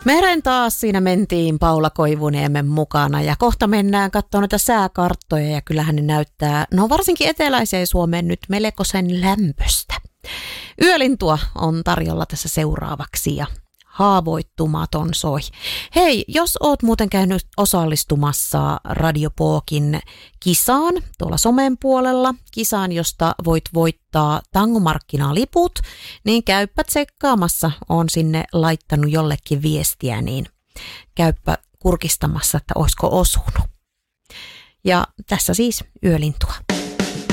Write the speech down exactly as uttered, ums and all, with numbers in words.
Meren taas siinä mentiin Paula Koivuniemen mukana ja kohta mennään katsomaan näitä sääkarttoja ja kyllähän ne näyttää, no varsinkin eteläiseen Suomeen nyt melkoisen lämpöstä. Yölintua on tarjolla tässä seuraavaksi ja haavoittumaton soi. Hei, jos oot muuten käynyt osallistumassa Radio Pookin kisaan tuolla somen puolella, kisaan, josta voit voittaa tangomarkkinaliput, niin käyppä tsekkaamassa, on sinne laittanut jollekin viestiä, niin käyppä kurkistamassa, että olisiko osunut. Ja tässä siis yölintua.